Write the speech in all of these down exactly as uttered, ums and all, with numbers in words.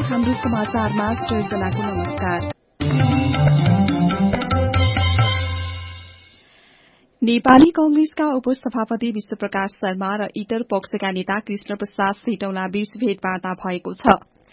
काठमाडौँ समाचारमा सृजनाको नमस्कार। नेपाली कांग्रेसका उपसभापति विश्वप्रकाश शर्मा र इतर पक्षका नेता कृष्ण प्रसाद सिटौला बीच भेटवार्ता भएको छ।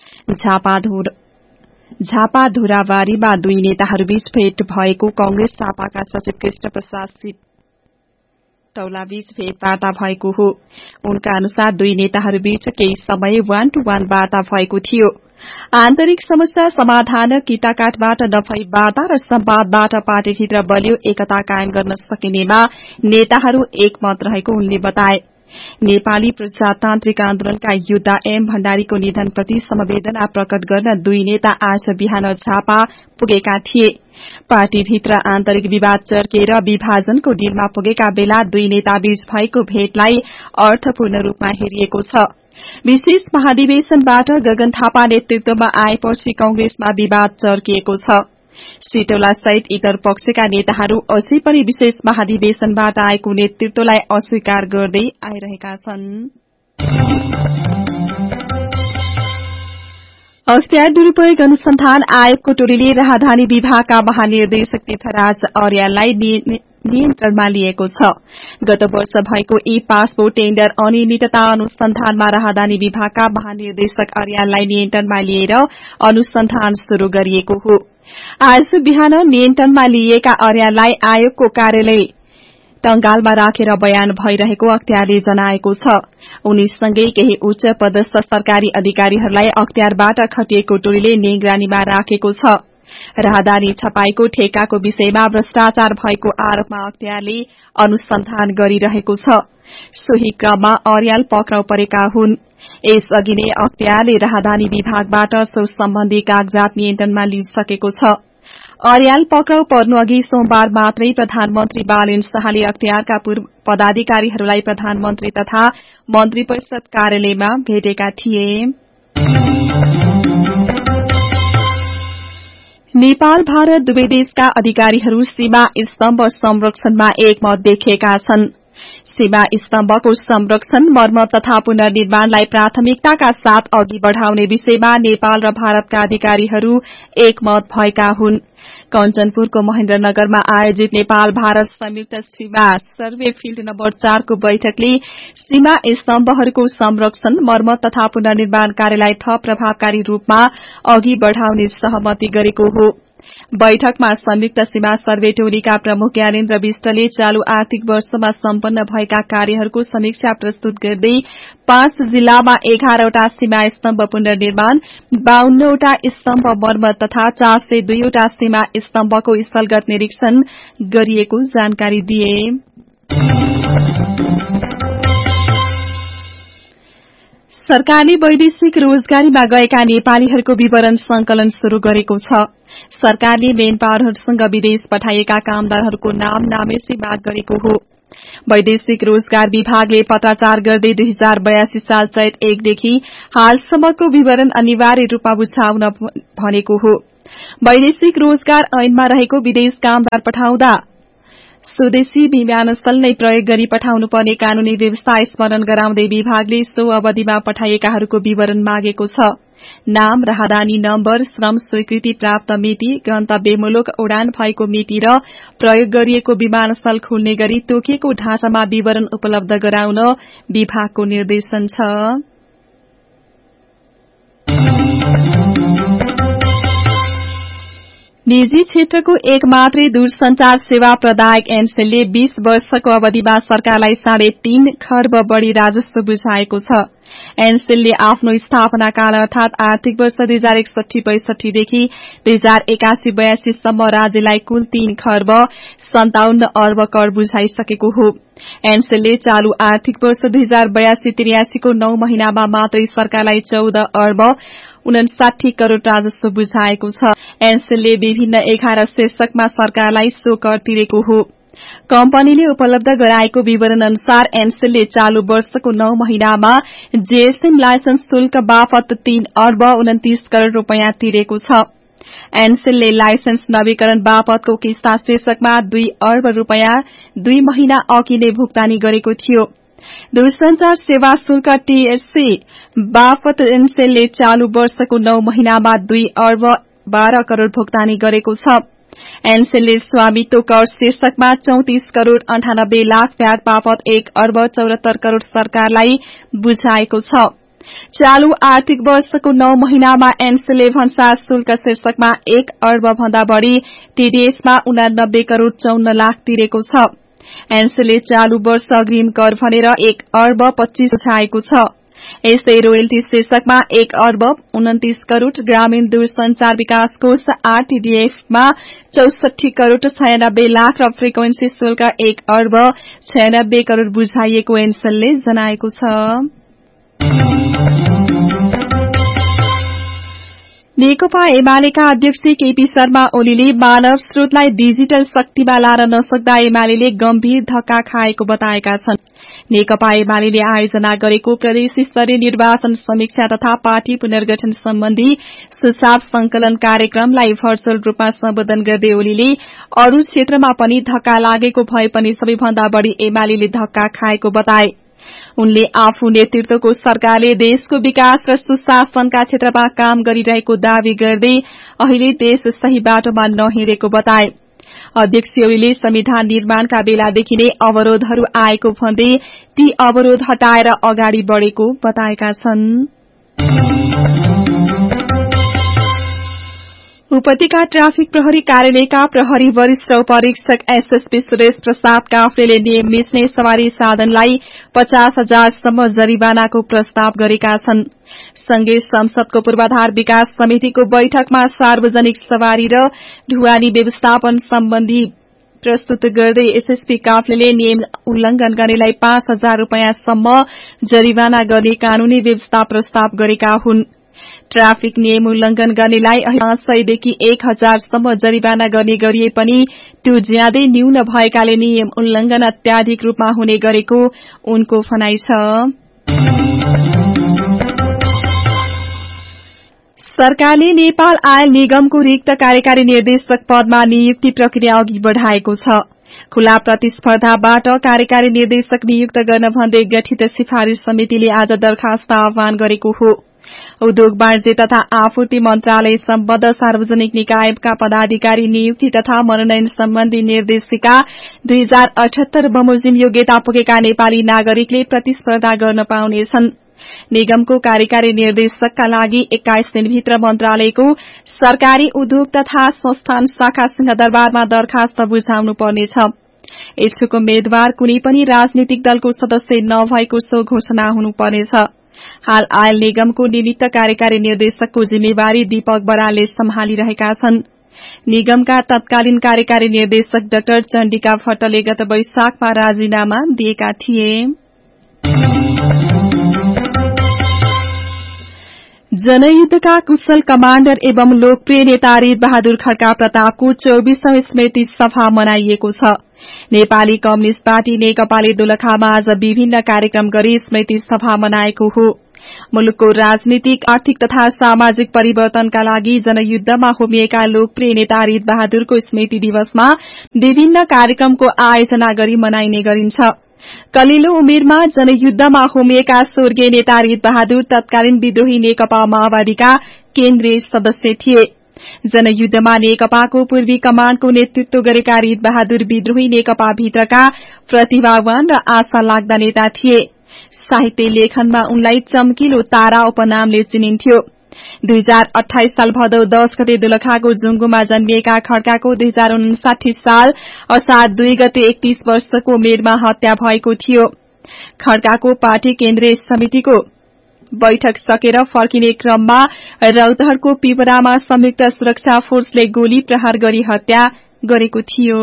झापा धुराबारीमा दुई नेताहरूबीच भेट भएको कांग्रेस झापाका सचिव कृष्ण प्रसाद सिटौला बीच भेटवार्ता भएको हो। उनका अनुसार दुई नेताहरूबीच केही समय वान टू वान वार्ता भएको थियो। आन्तरिक समस्या समाधान किताकाटबाट नभई वार्ता र संवादबाट पार्टीभित्र बलियो एकता कायम गर्न सकिनेमा नेताहरू एकमत रहेको उनले बताए। नेपाली प्रजातान्त्रिक आन्दोलनका योद्धा एम भण्डारीको निधनप्रति संवेदना प्रकट गर्न दुई नेता आज बिहान झापा पुगेका थिए। पार्टीभित्र आन्तरिक विवाद चर्केर विभाजनको डिलमा पुगेका बेला दुई नेताबीच भएको भेटलाई अर्थपूर्ण रूपमा हेरिएको छ। विशेष महाधिवेशनबाट गगन थापा नेतृत्वमा आएपछि कांग्रेसमा विवाद चर्किएको छ। सिटौला सहित इतर पक्षका नेताहरू अझै पनि विशेष महाधिवेशनबाट आएको नेतृत्वलाई अस्वीकार गर्दै आइरहेका छन्। अख्तियार दुरूपयोग अनुसन्धान आयोगको टोलीले राहदानी विभागका महानिर्देशक तीर्थराज अर्याललाई नियन्त्रणमा लिएको छ। गत वर्ष भएको ई पासपोर्ट टेण्डर अनियमितता अनुसन्धानमा राहदानी विभागका महानिर्देशक अर्याललाई नियन्त्रणमा लिएर अनुसन्धान शुरू गरिएको हो। आज बिहान नियन्त्रणमा लिइएका अर्याललाई आयोगको कार्यालय टंगालमा राखेर बयान भइरहेको अख्तियारले जनाएको छ। उनीसँगै केही उच्च पदस्थ सरकारी अधिकारीहरूलाई अख्तियारबाट खटिएको टोलीले निगरानीमा राखेको छ। राहदानी छपाईको ठेक्काको विषयमा भ्रष्टाचार भएको आरोपमा अख्तियारले अनुसन्धान गरिरहेको छ। सोही क्रममा अर्याल पक्राउ परेका हुन्। यसअघि नै अख्तियारले राहदानी विभागबाट सो सम्बन्धी कागजात नियन्त्रणमा लिइसकेको छ। अर्याल पक्राउ पर्नुअघि सोमबार मात्रै प्रधानमन्त्री बालेन शाहले अख्तियारका पूर्व पदाधिकारीहरूलाई प्रधानमन्त्री तथा मन्त्री परिषद कार्यालयमा भेटेका थिए। नेपाल भारत दुवै देशका अधिकारीहरू सीमा स्तम्भ संरक्षणमा एकमत देखिएका छन्। सीमा स्तम्भको संरक्षण, मर्मत तथा पुनर्निर्माणलाई प्राथमिकताका साथ अघि बढ़ाउने विषयमा नेपाल र भारतका अधिकारीहरू एकमत भएका हुन्। कञ्चनपुरको महेन्द्रनगरमा आयोजित नेपाल भारत संयुक्त सीमा सर्वे फिल्ड नम्बर चारको बैठकले सीमा स्तम्भहरूको संरक्षण, मर्मत तथा पुनर्निर्माण कार्यलाई थप प्रभावकारी रूपमा अघि बढ़ाउने सहमति गरेको हो। बैठकमा संयुक्त सीमा सर्वे टोलीका प्रमुख ज्ञानेन्द्र विष्टले चालू आर्थिक वर्षमा सम्पन्न भएका कार्यहरूको समीक्षा प्रस्तुत गर्दै पाँच जिल्लामा एघारवटा सीमा स्तम्भ पुनर्निर्माण, बाहन्नवटा स्तम्भ मर्मत तथा चार सय दुईवटा सीमा स्तम्भको स्थलगत निरीक्षण गरिएको जानकारी दिए। सरकारले वैदेशिक रोजगारीमा गएका नेपालीहरूको विवरण संकलन शुरू गरेको छ। सरकारले मेन पावरहरूसँग विदेश पठाइएका कामदारहरूको नाम नामेसी माग गरेको हो। वैदेशिक रोजगार विभागले पत्राचार गर्दै दुई हजार बयासी साल चैत एकदेखि हालसम्मको विवरण अनिवार्य रूपमा बुझाउन भनेको हो। वैदेशिक रोजगार ऐनमा रहेको विदेश कामदार पठाउँदा स्वदेशी विमानस्थल नै प्रयोग गरी पठाउनु पर्ने कानूनी व्यवस्था स्मरण गराउँदै विभागले सो अवधिमा पठाइएकाहरूको विवरण मागेको छ। नाम, राहदानी नम्बर, श्रम स्वीकृति प्राप्त मिति, गन्तव्यमूलक उडान भएको मिति र प्रयोग गरिएको विमानस्थल खुल्ने गरी तोकिएको ढाँचामा विवरण उपलब्ध गराउन विभागको निर्देशन छ। निजी क्षेत्रको एक मात्रै दूरसंचार सेवा प्रदायक एनसेलले बीस वर्षको अवधिमा सरकारलाई साढे तीन खर्ब बढ़ी राजस्व बुझाएको छ। एनसेलले आफ्नो स्थापना काल अर्थात आर्थिक वर्ष दुई हजार एकसठी बैसठीदेखि दुई हजार एकासी बयासीसम्म राज्यलाई कुल तीन खर्ब सन्ताउन्न अर्ब कर बुझाइसकेको हो। एनसेलले चालू आर्थिक वर्ष दुई हजार बयासी त्रियासीको नौ महिनामा मात्रै सरकारलाई चौध अर्ब उनासाठी करोड़ राजस्व बुझाएको छ। एनसेलले विभिन्न एघार शीर्षकमा सरकारलाई सो कर तिरेको हो। कम्पनीले उपलब्ध गराएको विवरण अनुसार एनसेलले चालू वर्षको नौ महिनामा जीएसएम लाइसेन्स शुल्क बापत तीन अर्ब उन्तीस करोड़ रूपियाँ तिरेको छ। एनसेलले लाइसेन्स नवीकरण बापतको किस्ता शीर्षकमा दुई अर्ब रूपियाँ दुई महिना अघि नै भुक्तानी गरेको थियो। दूरसञ्चार सेवा शुल्क टीएससी बापत एनसेलले चालू वर्षको नौ महिनामा दुई अर्ब बाह्र करोड़ भुक्तानी गरेको छ। एनसेलले स्वामित्व कर शीर्षकमा चौतिस करोड़ अन्ठानब्बे लाख भ्याट बापत एक अर्ब चौरात्तर करोड़ सरकारलाई बुझाएको छ। चालू आर्थिक वर्षको नौ महिनामा एनसेलले भन्सार शुल्क शीर्षकमा एक अर्ब भन्दा बढ़ी, टीडीएसमा उनानब्बे करोड़ चौन्न लाख तिरेको छ। एनसेलले चालू वर्ष अग्रिम कर भनेर एक अर्ब पच्चीस बुझाएको छ। यस्तै रोयल्टी शीर्षकमा एक अर्ब उन्तीस करोड़, ग्रामीण दूरसञ्चार विकास कोष आरटीडीएफमा चौसठी करोड़ छयानब्बे लाख र फ्रिक्वेन्सी शुल्क एक अर्ब छयानब्बे करोड़ बुझाइएको एनसेलले जनाएको छ। नेकपा एमालेका अध्यक्ष केपी शर्मा ओलीले मानव स्रोतलाई डिजिटल शक्तिमा लान नसक्दा एमाले गम्भीर धक्का खाएको बताएका छन्। नेकपा एमाले आयोजना गरेको प्रदेश स्तरीय निर्वाचन समीक्षा तथा पार्टी पुनर्गठन सम्बन्धी सुझाव संकलन कार्यक्रमलाई भर्चुअल रूपमा सम्बोधन गर्दै ओलीले अरू क्षेत्रमा पनि धक्का लागेको भए पनि सबैभन्दा बढ़ी एमाले धक्का खाएको बताए। उनले आफू नेतृत्वको सरकारले देशको विकास र सुशासनका क्षेत्रमा काम गरिरहेको दावी गर्दै अहिले देश सही बाटोमा नहिँडेको बताए। अध्यक्ष ओलीले संविधान निर्माणका बेलादेखि नै अवरोधहरू आएको भन्दै ती अवरोध हटाएर अगाडि बढ़ेको बताएका छन्। उपत्यका ट्राफिक प्रहरी कार्यालयका प्रहरी वरिष्ठ उपरीक्षक एसएसपी सुरेश प्रसाद काफ्लेले नियम मिच्ने सवारी साधनलाई पचास हजारसम्म जरिवानाको प्रस्ताव गरेका छन्। संघीय संसदको पूर्वाधार विकास समितिको बैठकमा सार्वजनिक सवारी र ढुवानी व्यवस्थापन सम्बन्धी प्रस्तुत गर्दै एसएसपी काफ्लेले नियम उल्लंघन गर्नेलाई पाँच हजार रूपियाँसम्म जरिवाना गर्ने कानूनी व्यवस्था प्रस्ताव गरेका हुन्। ट्राफिक नियम उल्लंघन गर्नेलाई पाँच सयदेखि एक हजारसम्म जरिवाना गर्ने गरिए पनि त्यो ज्यादै न्यून भएकाले नियम उल्लंघन अत्याधिक रूपमा हुने गरेको उनको भनाइ छ। सरकारले नेपाल आयल निगमको रिक्त कार्यकारी निर्देशक पदमा नियुक्ति प्रक्रिया अघि बढ़ाएको छ। खुला प्रतिस्पर्धाबाट कार्यकारी निर्देशक नियुक्त गर्न भन्दै गठित सिफारिश समितिले आज दरखास्त आह्वान गरेको हो। उद्योग वाणिज्य तथा आपूर्ति मन्त्रालय सम्बद्ध सार्वजनिक निकायका पदाधिकारी नियुक्ति तथा मनोनयन सम्बन्धी निर्देशिका दुई हजार अठहत्तर बमोजिम योग्यता पुगेका नेपाली नागरिकले प्रतिस्पर्धा गर्न पाउनेछन्। निगमको कार्यकारी निर्देशकका लागि एक्काइस दिनभित्र मन्त्रालयको सरकारी उद्योग तथा संस्थान शाखा सिंहदरबारमा दरखास्त बुझाउनु पर्नेछ। इच्छुक उम्मेद्वार कुनै पनि राजनीतिक दलको सदस्य नभएको सो घोषणा हुनुपर्नेछ। हाल आयल निगमको निमित्त कार्यकारी निर्देशकको जिम्मेवारी दीपक बरालले सम्हालिरहेका छन्। निगमका तत्कालीन कार्यकारी निर्देशक डाक्टर चण्डिका भट्टले गत वैशाखमा राजीनामा दिएका थिए। जनयुद्धका कुशल कमाण्डर एवं लोकप्रिय नेता रीत बहादुर खड्का प्रतापको चौबीसौं स्मृति सभा मनाइएको छ। नेपाली कम्युनिष्ट पार्टी नेकपाले दोलखामा आज विभिन्न कार्यक्रम गरी स्मृति सभा मनाएको हो। मुलुकको राजनीतिक, आर्थिक तथा सामाजिक परिवर्तनका लागि जनयुद्धमा होमिएका लोकप्रिय नेता रीत बहादुरको स्मृति दिवसमा विभिन्न कार्यक्रमको आयोजना गरी मनाइने गरिन्छ। कलिलो उमेरमा जनयुद्धमा होमिएका स्वर्गीय नेता रीत बहादुर तत्कालीन विद्रोही नेकपा माओवादीका केन्द्रीय सदस्य थिए। जनयुद्धमा नेकपाको पूर्वी कमाण्डको नेतृत्व गरेका रीत बहादुर विद्रोही नेकपा भित्रका प्रतिभावान र आशा लाग्दा नेता थिए। साहित्य लेखनमा उनलाई चम्किलो तारा उपनामले चिनिन्थ्यो। दुई हजार अठाइस साल भदौ दश गते दोलखाको जुंगुमा जन्मिएका खड्काको दुई हजार उनासाठी साल असार दुई गते एकतीस वर्षको उमेरमा हत्या भएको थियो। खड्काको पार्टी केन्द्रीय समितिको बैठक सकेर फर्किने क्रममा रौतहटको पिपरामा संयुक्त सुरक्षा फोर्सले गोली प्रहार गरी हत्या गरेको थियो।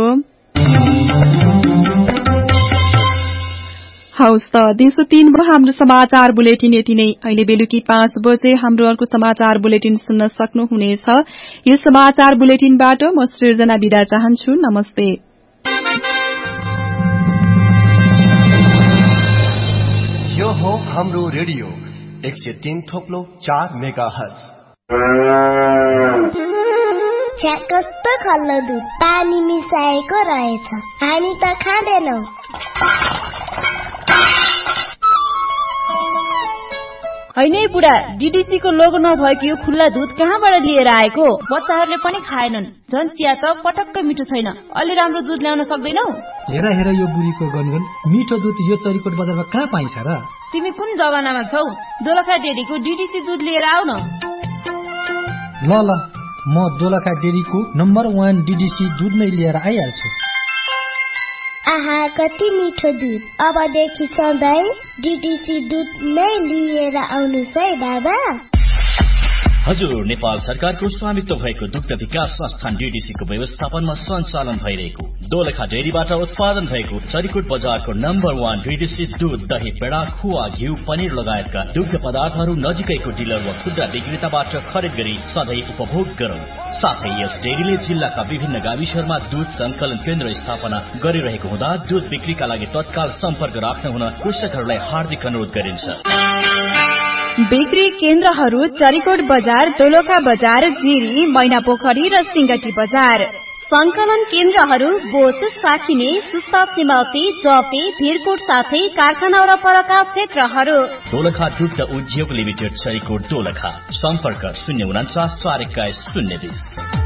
हौस् त दिउँसो तीन बजे हाम्रो समाचार बुलेटिन यति नै। अहिले बेलुकी पाँच बजे हाम्रो अर्को समाचार बुलेटिन सुन्न सक्नुहुनेछ। यो समाचार बुलेटिनबाट म सृजना बिदा चाहन्छु। नमस्ते। यो हो हाम्रो रेडियो एक सय तीन थोप्लो चार मेगा हर्ज। छ्या कस्तो खल्लो दुध पानी मिसाएको रहेछ। हामी त खाँदैनौ। हैन बुढा, डीडीसी को लोगो नभएको यो खुल्ला दूध कहाँबाट लिएर आएको? बच्चाहरूले पनि खाएनन्। झन् चिया त पटक्कै मिठो छैन। अलि राम्रो दूध ल्याउन सक्दैनौ? हेर हेर यो बुढीको गनगन, मिठो दूध यो चरीकोट बजारमा कहाँ पाइन्छ र? तिमी कुन जमानामा छौ? दोलखा डेरीको डीडीसी दूध लिएर आऊ न। ल ल, म दोलखा डेरीको नम्बर वान डीडीसी दूध नै लिएर आइहाल्छु। आहा, कति मिठो दूध। अबदेखि सधैँ डीडीसी दूध नै लिएर आउनुहोस् है बाबा। हजुर, नेपाल सरकारको स्वामित्व भएको दुग्ध विकास संस्थान डीडीसी को व्यवस्थापनमा सञ्चालन भइरहेको दोलखा डेरीबाट उत्पादन भएको चरीकोट बजारको नम्बर वान डीडीसी दूध, दही, पेडा, खुवा, घिउ, पनिर लगायतका दुग्ध पदार्थहरू नजिकैको डिलर वा खुद्रा विक्रेताबाट खरिद गरी सधैँ उपभोग गरौं। साथै यस डेरीले जिल्लाका विभिन्न गाविसहरूमा दूध संकलन केन्द्र स्थापना गरिरहेको हुँदा दूध बिक्रीका लागि तत्काल सम्पर्क राख्न हुन कृषकहरूलाई हार्दिक अनुरोध गरिन्छ। बिक्री केन्द्रहरू चरीकोट बजार, दोलखा बजार, जिरी, मैनापोखरी र सिंगटी बजार। संकलन केन्द्रहरू बोच, साखिने, सुस्ता, सिमौती, जपे, भिरकोट साथै कारखाना र परका क्षेत्रहरू। दोलखा दुग्ध उद्योग लिमिटेड, चरीकोट, दोलखा। सम्पर्क शून्य उनाचास चार एक्काइस शून्य बीस।